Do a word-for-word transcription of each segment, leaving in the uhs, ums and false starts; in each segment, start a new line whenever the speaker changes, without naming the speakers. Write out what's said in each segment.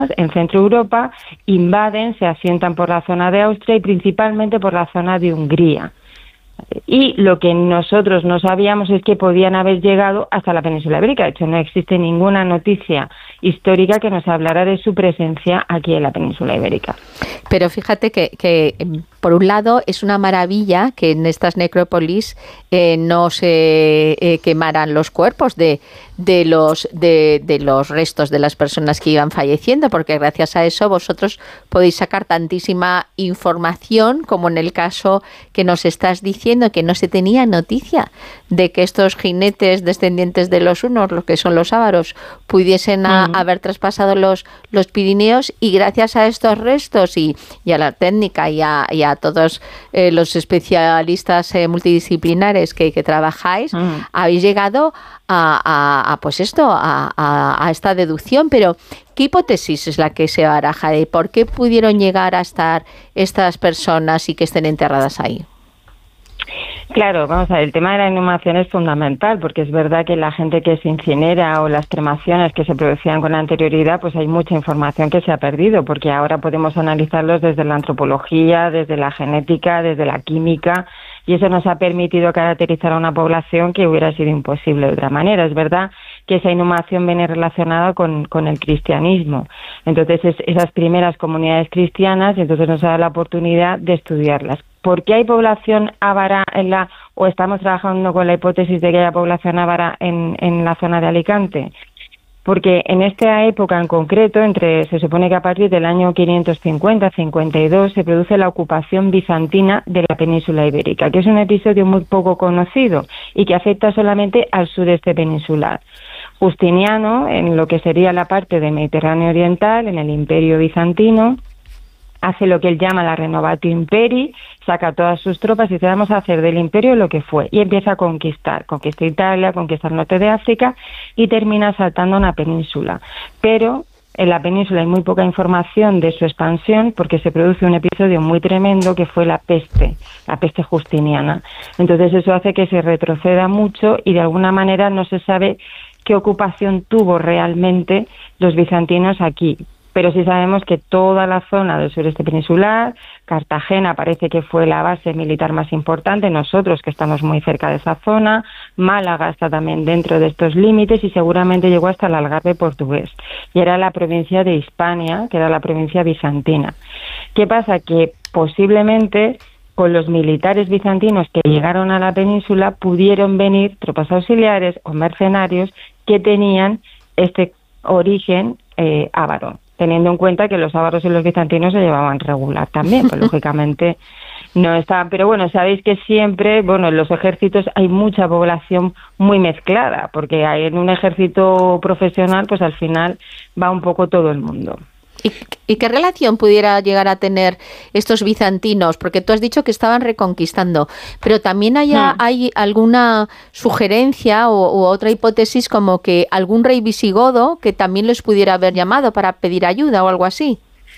en Centro Europa, invaden, se asientan por la zona de Austria y principalmente por la zona de Hungría. Y lo que nosotros no sabíamos es que podían haber llegado hasta la península ibérica. De hecho, no existe ninguna noticia histórica que nos hablara de su presencia aquí en la península ibérica.
Pero fíjate que, que por un lado, es una maravilla que en estas necrópolis eh, no se eh, quemaran los cuerpos de, de, los, de, de los restos de las personas que iban falleciendo, porque gracias a eso vosotros podéis sacar tantísima información, como en el caso que nos estás diciendo, que no se tenía noticia de que estos jinetes descendientes de los hunos, los que son los ávaros, pudiesen a, mm. haber traspasado los, los Pirineos, y gracias a estos restos y, y a la técnica y a, y a todos eh, los especialistas eh, multidisciplinares que, que trabajáis, mm. habéis llegado a, a, a pues esto, a, a, a esta deducción. Pero ¿qué hipótesis es la que se baraja de por qué pudieron llegar a estar estas personas y que estén enterradas ahí?
Claro, vamos a ver, el tema de la inhumación es fundamental, porque es verdad que la gente que se incinera o las cremaciones que se producían con anterioridad, pues hay mucha información que se ha perdido, porque ahora podemos analizarlos desde la antropología, desde la genética, desde la química, y eso nos ha permitido caracterizar a una población que hubiera sido imposible de otra manera. Es verdad que esa inhumación viene relacionada con, con el cristianismo. Entonces, es, esas primeras comunidades cristianas, entonces nos da la oportunidad de estudiarlas. ¿Por qué hay población ávara en la, o estamos trabajando con la hipótesis de que haya población ávara en, en la zona de Alicante? Porque en esta época en concreto, entre se supone que a partir del año quinientos cincuenta cincuenta y dos, se produce la ocupación bizantina de la península ibérica, que es un episodio muy poco conocido y que afecta solamente al sureste peninsular. Justiniano, en lo que sería la parte del Mediterráneo oriental, en el Imperio bizantino, hace lo que él llama la Renovatio Imperii, saca todas sus tropas y dice, vamos a hacer del imperio lo que fue, y empieza a conquistar, conquista Italia, conquista el norte de África y termina saltando una península. Pero en la península hay muy poca información de su expansión porque se produce un episodio muy tremendo que fue la peste, la peste justiniana. Entonces eso hace que se retroceda mucho y de alguna manera no se sabe qué ocupación tuvo realmente los bizantinos aquí. Pero sí sabemos que toda la zona del sureste peninsular, Cartagena parece que fue la base militar más importante, nosotros que estamos muy cerca de esa zona, Málaga está también dentro de estos límites y seguramente llegó hasta el Algarve portugués. Y era la provincia de Hispania, que era la provincia bizantina. ¿Qué pasa? Que posiblemente con los militares bizantinos que llegaron a la península pudieron venir tropas auxiliares o mercenarios que tenían este origen eh, ávaro, teniendo en cuenta que los ávaros y los bizantinos se llevaban regular también, pues lógicamente no estaban. Pero bueno, sabéis que siempre, bueno, en los ejércitos hay mucha población muy mezclada, porque hay en un ejército profesional, pues al final va un poco todo el mundo.
¿Y, ¿Y qué relación pudiera llegar a tener estos bizantinos? Porque tú has dicho que estaban reconquistando, pero también hay, hmm. hay alguna sugerencia o, o otra hipótesis como que algún rey visigodo que también los pudiera haber llamado para pedir ayuda o algo así.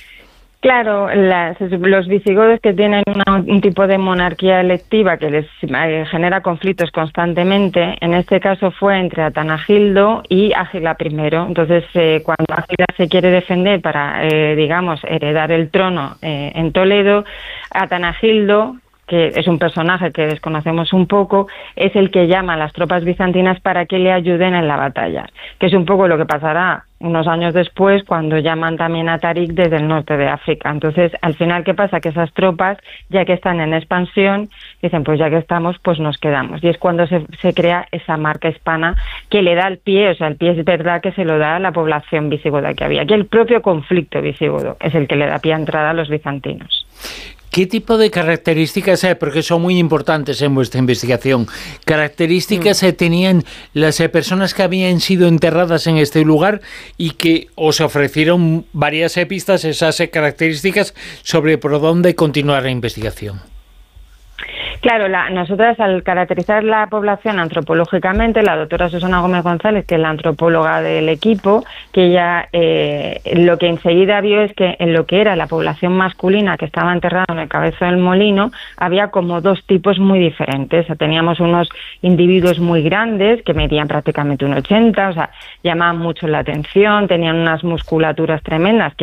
Claro, las, los visigodos que tienen una, un tipo de monarquía electiva que les eh, genera conflictos constantemente, en este caso fue entre Atanagildo y Ágila primero. Entonces, eh, cuando Ágila se quiere defender para, eh, digamos, heredar el trono eh, en Toledo, Atanagildo, que es un personaje que desconocemos un poco, es el que llama a las tropas bizantinas para que le ayuden en la batalla, que es un poco lo que pasará unos años después cuando llaman también a Tarik desde el norte de África. Entonces, al final, ¿qué pasa? Que esas tropas, ya que están en expansión, dicen, pues ya que estamos, pues nos quedamos. Y es cuando se, se crea esa marca hispana que le da el pie, o sea, el pie es verdad que se lo da a la población visigoda que había, que el propio conflicto visigodo es el que le da pie a entrada a los bizantinos.
¿Qué tipo de características, eh, porque son muy importantes en vuestra investigación, características eh, tenían las eh, personas que habían sido enterradas en este lugar y que os ofrecieron varias eh, pistas, esas eh, características, sobre por dónde continuar la investigación?
Claro, la, nosotras al caracterizar la población antropológicamente, la doctora Susana Gómez González, que es la antropóloga del equipo, que ella eh, lo que enseguida vio es que en lo que era la población masculina que estaba enterrada en el Cabezo del Molino, había como dos tipos muy diferentes. O sea, teníamos unos individuos muy grandes que medían prácticamente un ochenta, o sea, llamaban mucho la atención, tenían unas musculaturas tremendas, que